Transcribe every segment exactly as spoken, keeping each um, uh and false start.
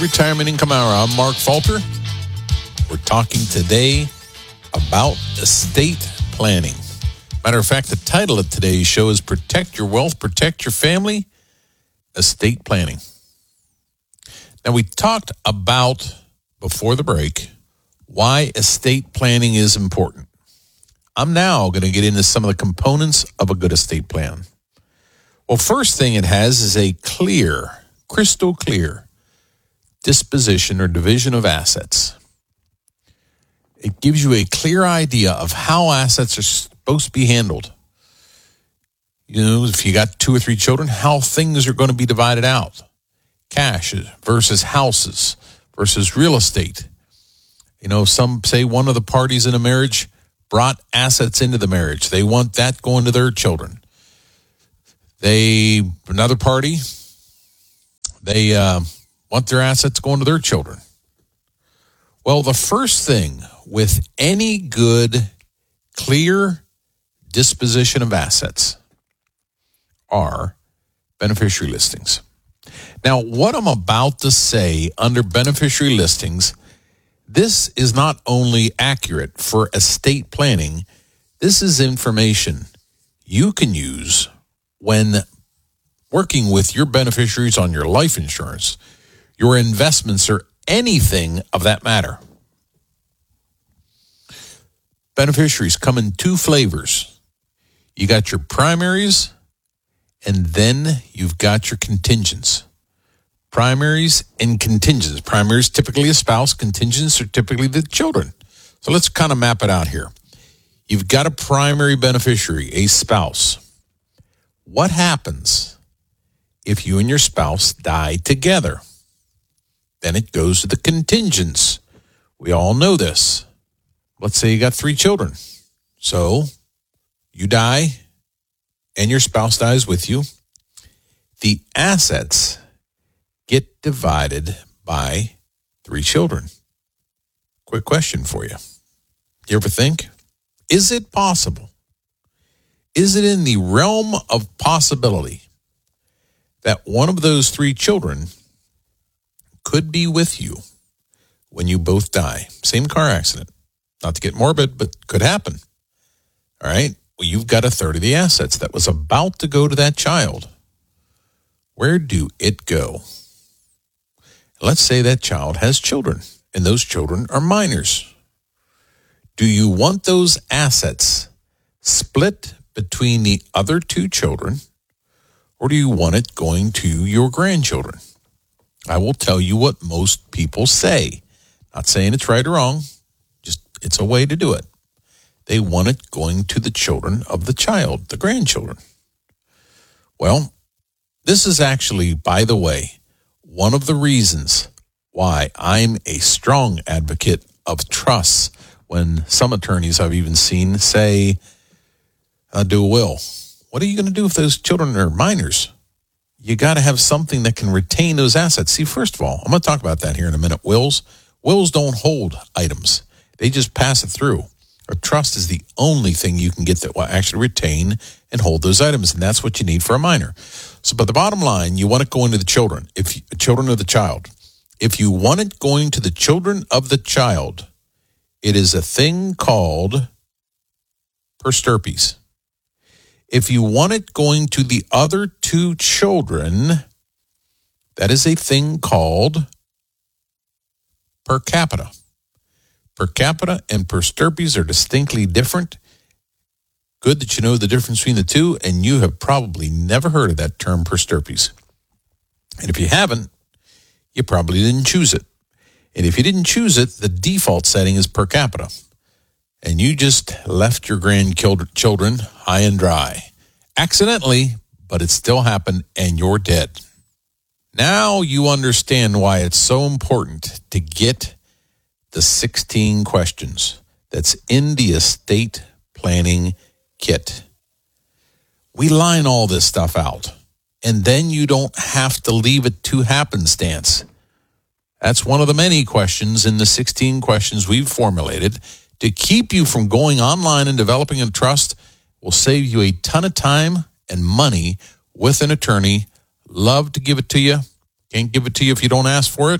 Retirement Income Hour. I'm Mark Falter. We're talking today about estate planning. Matter of fact, the title of today's show is Protect Your Wealth, Protect Your Family, Estate Planning. Now, we talked about, before the break, why estate planning is important. I'm now going to get into some of the components of a good estate plan. Well, first thing it has is a clear, crystal clear disposition or division of assets. It gives you a clear idea of how assets are supposed to be handled. You know, if you got two or three children, how things are going to be divided out. Cash versus houses versus real estate. You know, some say one of the parties in a marriage brought assets into the marriage. They want that going to their children. They, another party, they uh, want their assets going to their children. Well, the first thing with any good, clear disposition of assets are beneficiary listings. Now, what I'm about to say under beneficiary listings, this is not only accurate for estate planning, this is information you can use when working with your beneficiaries on your life insurance, your investments, or anything of that matter. Beneficiaries come in two flavors. You got your primaries, and then you've got your contingents. Primaries and contingents. Primaries typically a spouse. Contingents are typically the children. So let's kind of map it out here. You've got a primary beneficiary, a spouse. What happens if you and your spouse die together? Then it goes to the contingents. We all know this. Let's say you got three children. So you die and your spouse dies with you. The assets get divided by three children. Quick question for you. You ever think, is it possible? Is it in the realm of possibility that one of those three children could be with you when you both die? Same car accident. Not to get morbid, but could happen. All right? Well, you've got a third of the assets that was about to go to that child. Where do it go? Let's say that child has children, and those children are minors. Do you want those assets split between the other two children, or do you want it going to your grandchildren? I will tell you what most people say. Not saying it's right or wrong, just it's a way to do it. They want it going to the children of the child, the grandchildren. Well, this is actually, by the way, one of the reasons why I'm a strong advocate of trusts when some attorneys I've even seen say, uh, do a will. What are you going to do if those children are minors? You got to have something that can retain those assets. See, first of all, I'm going to talk about that here in a minute. Wills, wills don't hold items. They just pass it through. A trust is the only thing you can get that will actually retain and hold those items, and that's what you need for a minor. So, but the bottom line, you want it going to the children, if you, children of the child. If you want it going to the children of the child, it is a thing called per stirpes. If you want it going to the other two children, that is a thing called per capita. Per capita and per stirpes are distinctly different. Good that you know the difference between the two, and you have probably never heard of that term per stirpes. And if you haven't, you probably didn't choose it. And if you didn't choose it, the default setting is per capita. And you just left your grandchildren high and dry. Accidentally, but it still happened, and you're dead. Now you understand why it's so important to get the sixteen questions that's in the estate planning kit. We line all this stuff out, and then you don't have to leave it to happenstance. That's one of the many questions in the sixteen questions we've formulated to keep you from going online and developing a trust. Will save you a ton of time and money with an attorney. Love to give it to you. Can't give it to you if you don't ask for it.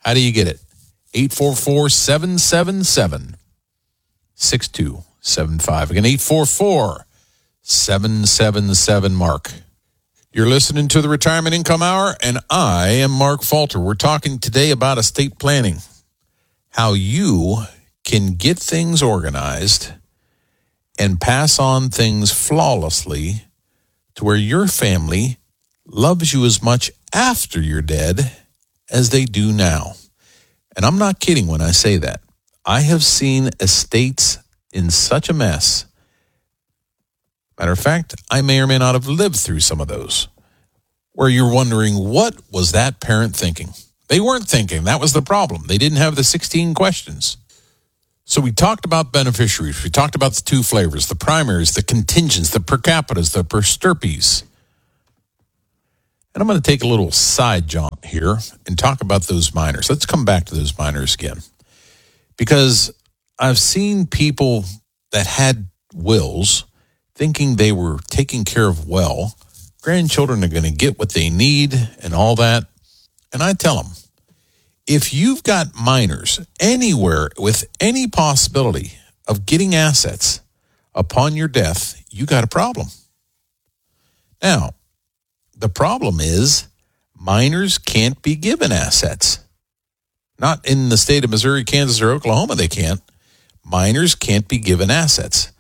How do you get it? eight four four, seven seven seven, six two seven five. Again, eight four four, seven seven seven, Mark. You're listening to the Retirement Income Hour, and I am Mark Falter. We're talking today about estate planning, how you can get things organized and pass on things flawlessly to where your family loves you as much after you're dead as they do now. And I'm not kidding when I say that. I have seen estates in such a mess. Matter of fact, I may or may not have lived through some of those where you're wondering, what was that parent thinking? They weren't thinking. That was the problem. They didn't have the sixteen questions. So we talked about beneficiaries. We talked about the two flavors, the primaries, the contingents, the per capitas, the per stirpes. And I'm going to take a little side jaunt here and talk about those minors. Let's come back to those minors again. Because I've seen people that had wills thinking they were taken care of well. Grandchildren are going to get what they need and all that. And I tell them, if you've got minors anywhere with any possibility of getting assets upon your death, you got a problem. Now, the problem is minors can't be given assets. Not in the state of Missouri, Kansas, or Oklahoma, they can't. Minors can't be given assets.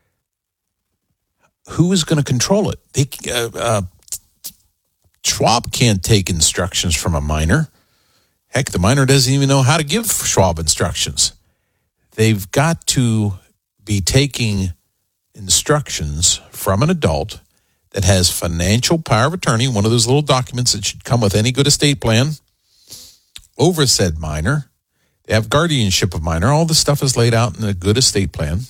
Who is going to control it? They, uh, uh, Schwab can't take instructions from a minor. Heck, the minor doesn't even know how to give Schwab instructions. They've got to be taking instructions from an adult that has financial power of attorney, one of those little documents that should come with any good estate plan, over said minor. They have guardianship of minor. All the stuff is laid out in a good estate plan.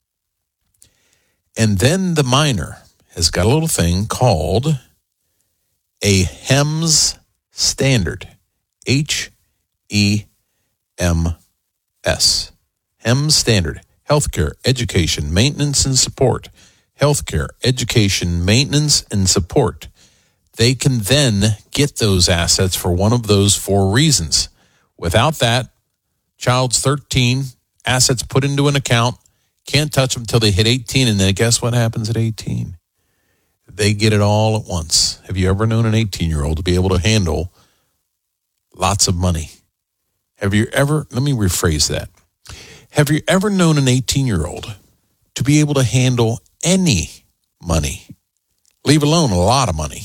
And then the minor has got a little thing called a HEMS standard. H E M S. HEMS standard. Healthcare, education, maintenance, and support. Healthcare, education, maintenance, and support. They can then get those assets for one of those four reasons. Without that, child's thirteen, assets put into an account, can't touch them until they hit eighteen, and then guess what happens at eighteen? They get it all at once. Have you ever known an eighteen-year-old to be able to handle lots of money? Have you ever, let me rephrase that. Have you ever known an eighteen-year-old to be able to handle any money, leave alone a lot of money?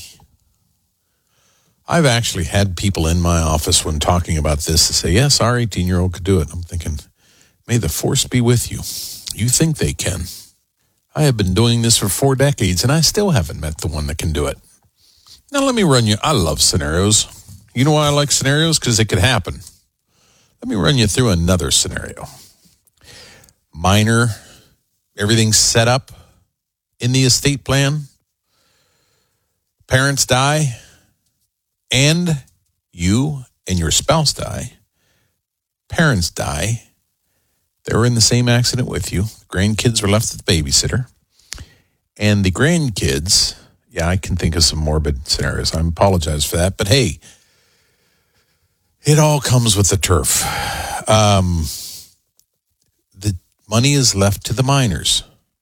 I've actually had people in my office when talking about this to say, yes, our eighteen-year-old could do it. I'm thinking, may the force be with you. You think they can. I have been doing this for four decades, and I still haven't met the one that can do it. Now, let me run you. I love scenarios. You know why I like scenarios? Because it could happen. Let me run you through another scenario. Minor, everything's set up in the estate plan. Parents die, and you and your spouse die. Parents die. They were in the same accident with you. Grandkids were left with the babysitter. And the grandkids, yeah, I can think of some morbid scenarios. I apologize for that. But hey, it all comes with the turf. Um, the money is left to the minors.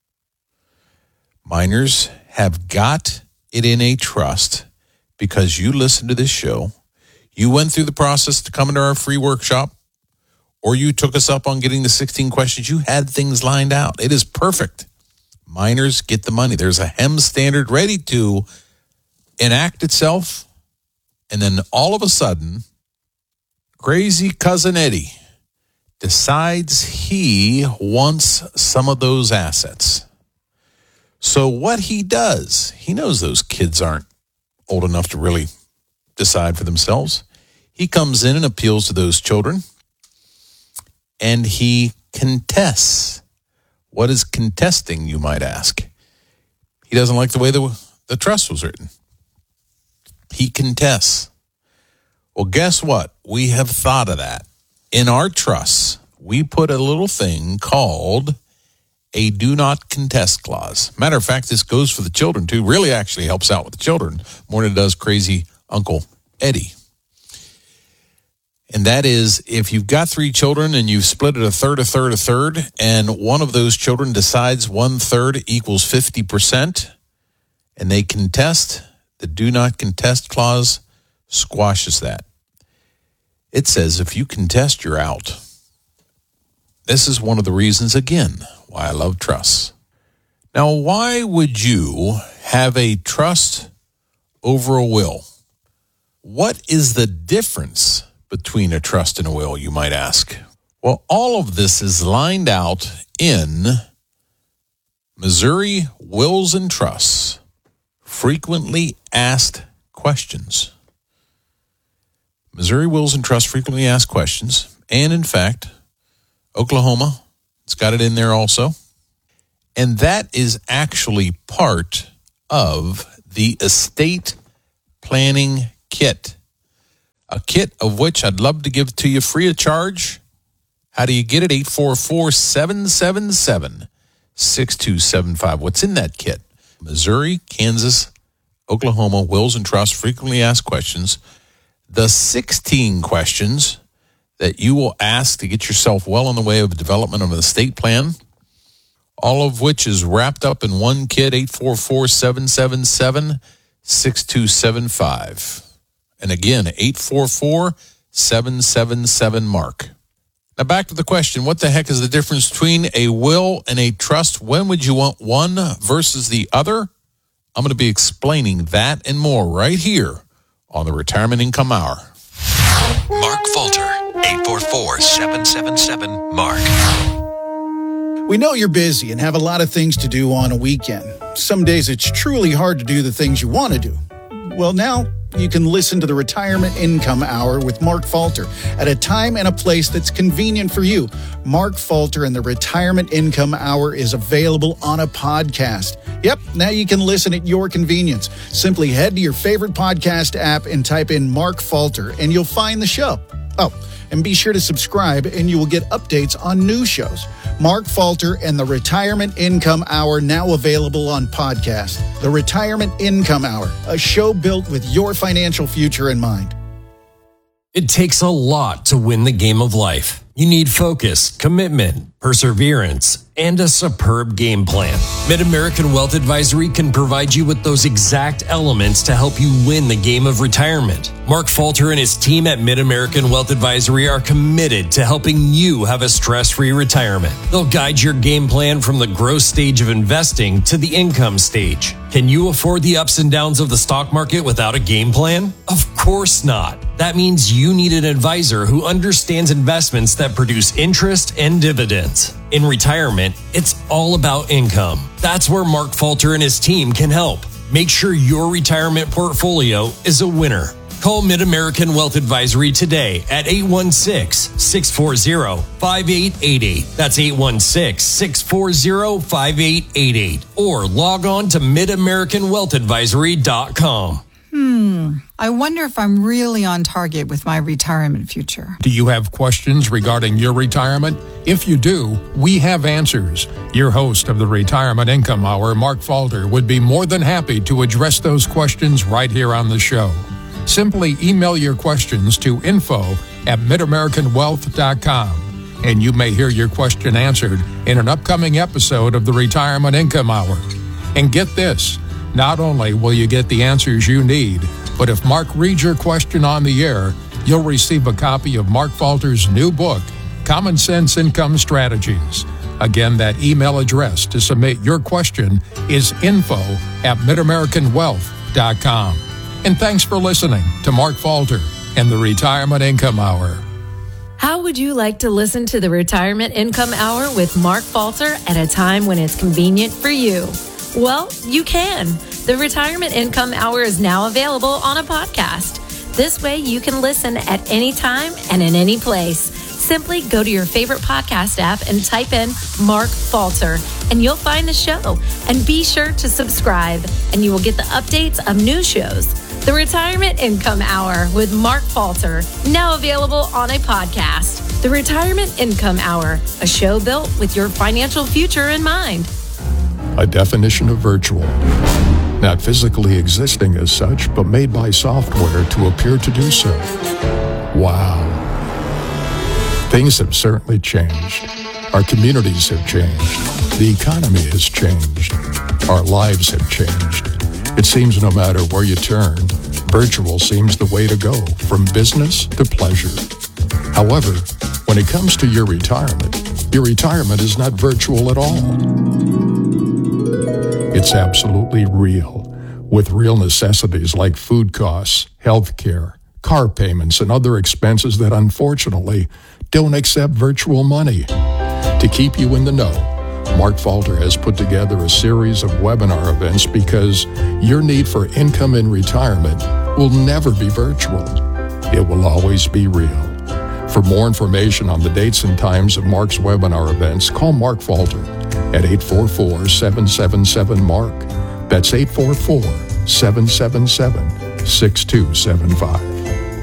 Minors have got it in a trust because you listened to this show. You went through the process to come into our free workshop, or you took us up on getting the sixteen questions. You had things lined out. It is perfect. Minors get the money. There's a HEMS standard ready to enact itself. And then all of a sudden, crazy cousin Eddie decides he wants some of those assets. So what he does, he knows those kids aren't old enough to really decide for themselves. He comes in and appeals to those children, and he contests. What is contesting, you might ask? He doesn't like the way the, the trust was written. He contests. Well, guess what? We have thought of that. In our trusts, we put a little thing called a do not contest clause. Matter of fact, this goes for the children too. Really actually helps out with the children more than it does crazy Uncle Eddie. And that is, if you've got three children and you've split it a third, a third, a third, and one of those children decides one third equals fifty percent, and they contest, the do not contest clause squashes that. It says if you contest, you're out. This is one of the reasons, again, why I love trusts. Now, why would you have a trust over a will? What is the difference between a trust and a will, you might ask? Well, all of this is lined out in Missouri Wills and Trusts, frequently asked questions. Missouri Wills and Trusts frequently asked questions, and in fact, Oklahoma, it's got it in there also. And that is actually part of the estate planning kit. A kit of which I'd love to give to you free of charge. How do you get it? eight four four, seven seven seven, six two seven five. What's in that kit? Missouri, Kansas, Oklahoma, Wills and Trusts, frequently asked questions. The sixteen questions that you will ask to get yourself well on the way of the development of an estate plan, all of which is wrapped up in one kit, eight four four, seven seven seven, six two seven five. And again, eight four four, seven seven seven, Mark. Now back to the question, what the heck is the difference between a will and a trust? When would you want one versus the other? I'm going to be explaining that and more right here on the Retirement Income Hour. Mark Falter, eight four four, seven seven seven, Mark. We know you're busy and have a lot of things to do on a weekend. Some days it's truly hard to do the things you want to do. Well, now you can listen to the Retirement Income Hour with Mark Falter at a time and a place that's convenient for you. Mark Falter and the Retirement Income Hour is available on a podcast. Yep, now you can listen at your convenience. Simply head to your favorite podcast app and type in Mark Falter, and you'll find the show. Oh, and be sure to subscribe, and you will get updates on new shows. Mark Falter and the Retirement Income Hour, now available on podcast. The Retirement Income Hour, a show built with your financial future in mind. It takes a lot to win the game of life. You need focus, commitment, perseverance, and a superb game plan. Mid-American Wealth Advisory can provide you with those exact elements to help you win the game of retirement. Mark Falter and his team at Mid-American Wealth Advisory are committed to helping you have a stress-free retirement. They'll guide your game plan from the growth stage of investing to the income stage. Can you afford the ups and downs of the stock market without a game plan? Of course not. That means you need an advisor who understands investments that produce interest and dividends. In retirement, it's all about income. That's where Mark Falter and his team can help. Make sure your retirement portfolio is a winner. Call Mid-American Wealth Advisory today at eight one six, six four zero, five eight eight eight. That's eight one six, six four zero, five eight eight eight. Or log on to mid american wealth advisory dot com. Hmm. I wonder if I'm really on target with my retirement future. Do you have questions regarding your retirement? If you do, we have answers. Your host of the Retirement Income Hour, Mark Falter, would be more than happy to address those questions right here on the show. Simply email your questions to info at mid american wealth dot com, and you may hear your question answered in an upcoming episode of the Retirement Income Hour. And get this, not only will you get the answers you need, but if Mark reads your question on the air, you'll receive a copy of Mark Falter's new book, Common Sense Income Strategies. Again, that email address to submit your question is info at mid american wealth dot com. And thanks for listening to Mark Falter and the Retirement Income Hour. How would you like to listen to the Retirement Income Hour with Mark Falter at a time when it's convenient for you? Well, you can. The Retirement Income Hour is now available on a podcast. This way you can listen at any time and in any place. Simply go to your favorite podcast app and type in Mark Falter, and you'll find the show. And be sure to subscribe, and you will get the updates of new shows. The Retirement Income Hour with Mark Falter, now available on a podcast. The Retirement Income Hour, a show built with your financial future in mind. A definition of virtual. Not physically existing as such, but made by software to appear to do so. Wow. Things have certainly changed. Our communities have changed. The economy has changed. Our lives have changed. It seems no matter where you turn, virtual seems the way to go, from business to pleasure. However, when it comes to your retirement, your retirement is not virtual at all. It's absolutely real, with real necessities like food costs, health care, car payments, and other expenses that unfortunately don't accept virtual money. To keep you in the know, Mark Falter has put together a series of webinar events because your need for income in retirement will never be virtual. It will always be real. For more information on the dates and times of Mark's webinar events, call Mark Falter at eight four four, seven seven seven, M A R K. That's eight four four, seven seven seven, six two seven five.